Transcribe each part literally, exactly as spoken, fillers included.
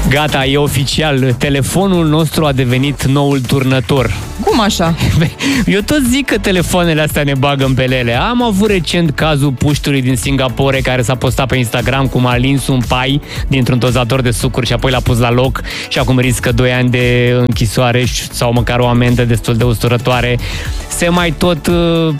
Gata, e oficial. Telefonul nostru a devenit noul turnător. Cum așa? Eu tot zic că telefoanele astea ne bagă în pelele. Am avut recent cazul puștului din Singapore care s-a postat pe Instagram cum a lins un pai dintr-un dozator de sucuri și apoi l-a pus la loc și acum riscă doi ani de închisoare sau măcar o amendă destul de usturătoare. Se mai tot... Uh,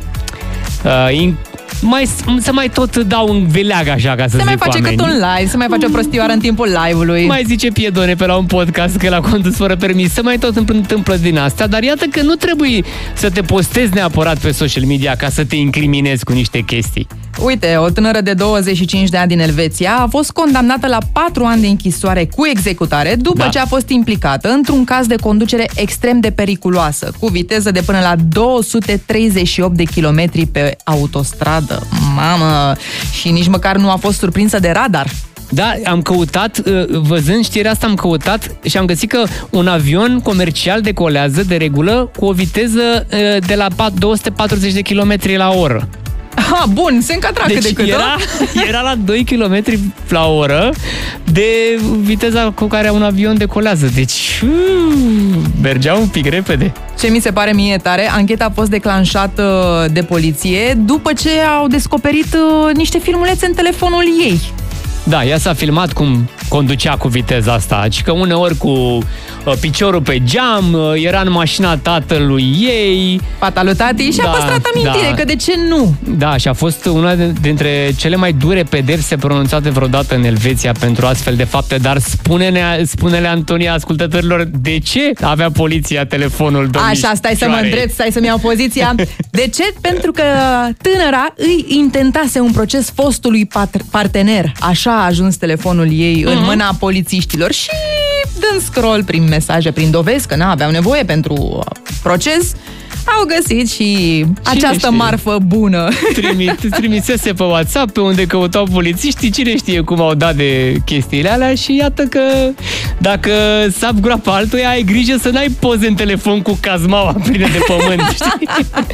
uh, in, Mai, se mai tot dau un veleag așa, ca să se zic mai face oamenii. cât un live, se mai face o prostioară în timpul live-ului. Mai zice Piedone pe la un podcast că l-a condus fără permis. Se mai tot întâmplă din asta, dar iată că nu trebuie să te postezi neapărat pe social media ca să te incriminezi cu niște chestii. Uite, o tânără de douăzeci și cinci de ani din Elveția a fost condamnată la patru ani de închisoare cu executare după da. ce a fost implicată într-un caz de conducere extrem de periculoasă, cu viteză de până la două sute treizeci și opt de kilometri pe autostradă. Mamă! Și nici măcar nu a fost surprinsă de radar. Da, am căutat, văzând știrea asta, am căutat și am găsit că un avion comercial decolează de regulă cu o viteză de la două sute patruzeci de kilometri la oră. Ah, bun, se încadra deci cât de cât, era, era la doi kilometri la oră de viteza cu care un avion decolează. Deci uh, mergea un pic repede. Ce mi se pare mie tare, ancheta a fost declanșată de poliție după ce au descoperit uh, niște filmulețe în telefonul ei. Da, ea s-a filmat cum conducea cu viteza asta, ci că uneori cu uh, piciorul pe geam, uh, era în mașina tatălui ei. Fata lui tati și-a da, păstrat amintire, da. că de ce nu? Da, și a fost una dintre cele mai dure pedepse pronunțate vreodată în Elveția pentru astfel de fapte, dar spune-ne, spune-le Antonia ascultătorilor, de ce avea poliția telefonul domnișoarei? Așa, stai să mă îndrept, stai să-mi iau poziția. De ce? Pentru că tânăra îi intentase un proces fostului partener. Așa a ajuns telefonul ei în mâna polițiștilor și dând scroll prin mesaje, prin dovezi, că n-aveau nevoie pentru proces, au găsit și Cine această știe? marfă bună. Trimit, trimisese pe WhatsApp pe unde căutau polițiștii, cine știe cum au dat de chestiile alea și iată că dacă sap groapa altuia, ai grijă să n-ai poze în telefon cu cazmaua plină de pământ, știi?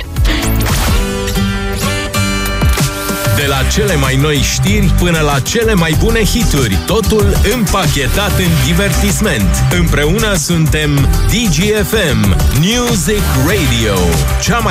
De la cele mai noi știri până la cele mai bune hituri, totul împachetat în divertisment. Împreună suntem D G F M Music Radio, cea mai